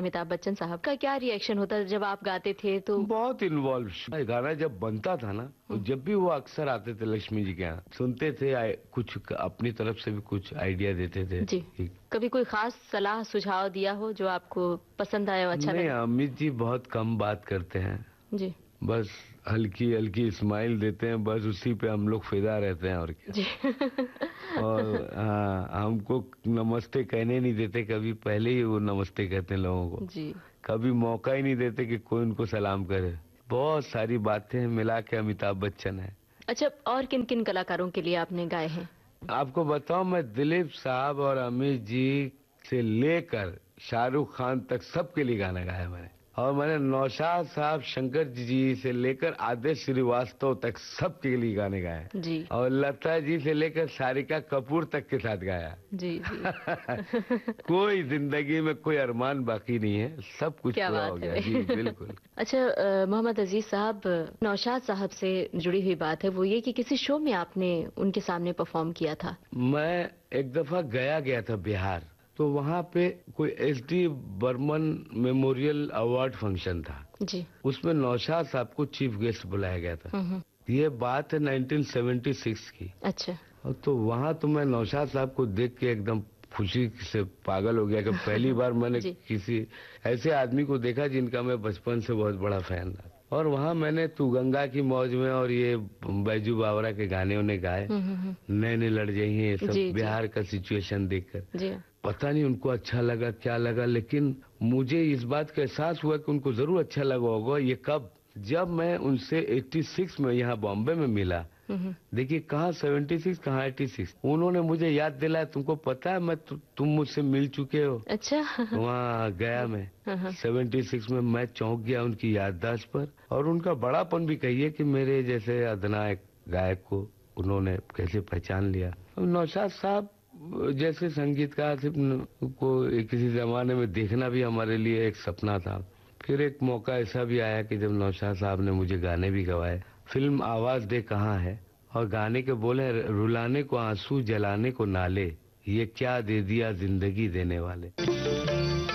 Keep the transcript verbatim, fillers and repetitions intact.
अमिताभ बच्चन साहब का क्या रिएक्शन होता जब आप गाते थे? तो बहुत इन्वॉल्व। गाना जब बनता था ना, तो जब भी वो अक्सर आते थे लक्ष्मी जी के यहाँ, सुनते थे, कुछ अपनी तरफ से भी कुछ आइडिया देते थे जी। कभी कोई खास सलाह सुझाव दिया हो जो आपको पसंद आया, अच्छा नहीं, लगा? अमित जी बहुत कम बात करते हैं जी। बस हल्की हल्की स्माइल देते हैं, बस उसी पे हम लोग फिदा रहते हैं और क्या। जी। और हाँ, हमको नमस्ते कहने नहीं देते कभी, पहले ही वो नमस्ते कहते हैं लोगों को। जी। कभी मौका ही नहीं देते कि कोई उनको सलाम करे। बहुत सारी बातें मिला के अमिताभ बच्चन है। अच्छा, और किन किन कलाकारों के लिए आपने गाए हैं? आपको बताऊं, मैं दिलीप साहब और अमित जी से लेकर शाहरुख खान तक सबके लिए गाना गाया मैंने। और मैंने नौशाद साहब, शंकर जी से लेकर आदेश श्रीवास्तव तक सबके लिए गाने गाए जी। और लता जी से लेकर सारिका कपूर तक के साथ गाया। जी जी। कोई जिंदगी में कोई अरमान बाकी नहीं है, सब कुछ पूरा हो गया। जी बिल्कुल। अच्छा मोहम्मद अजीज साहब, नौशाद साहब से जुड़ी हुई बात है वो ये कि किसी शो में आपने उनके सामने परफॉर्म किया था? मैं एक दफा गया गया था बिहार, तो वहाँ पे कोई S D Burman memorial award function था जी। उसमें नौशाद साहब को चीफ गेस्ट बुलाया गया था। ये बात है नाइनटीन सेवेंटी सिक्स की। अच्छा। तो वहाँ तो मैं नौशाद साहब को देख के एकदम खुशी से पागल हो गया कि पहली बार मैंने किसी ऐसे आदमी को देखा जिनका मैं बचपन से बहुत बड़ा फैन था। और वहाँ मैंने तू गंगा की मौज में और ये बैजू बावरा के गाने उन्हें गाए, नैने लड़ जाइए, ये सब बिहार का सिचुएशन देखकर। पता नहीं उनको अच्छा लगा क्या लगा, लेकिन मुझे इस बात का एहसास हुआ कि उनको जरूर अच्छा लगा होगा। ये कब? जब मैं उनसे छियासी में यहाँ बॉम्बे में मिला। देखिए कहाँ छिहत्तर, कहाँ छियासी। उन्होंने मुझे याद दिलाया, तुमको पता है मैं तु, तुम मुझसे मिल चुके हो। अच्छा। वहाँ गया मैं छिहत्तर में, मैं चौंक गया उनकी याददाश्त पर। और उनका बड़ापन भी कहिए कि मेरे जैसे अदनायक गायक को उन्होंने कैसे पहचान लिया। नौशाद साहब जैसे संगीतकार को किसी जमाने में देखना भी हमारे लिए एक सपना था। फिर एक मौका ऐसा भी आया कि जब नौशाद साहब ने मुझे गाने भी गवाए। फिल्म आवाज दे कहाँ है, और गाने के बोले, रुलाने को आंसू जलाने को नाले, ये क्या दे दिया जिंदगी देने वाले।